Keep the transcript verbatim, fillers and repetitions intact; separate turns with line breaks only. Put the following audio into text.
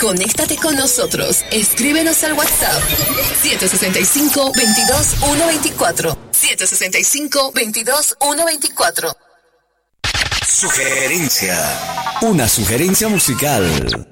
Conéctate con nosotros. Escríbenos al WhatsApp siete seis cinco, veintidós, ciento veinticuatro. siete seis cinco, veintidós, ciento veinticuatro.
Sugerencia. Una sugerencia musical.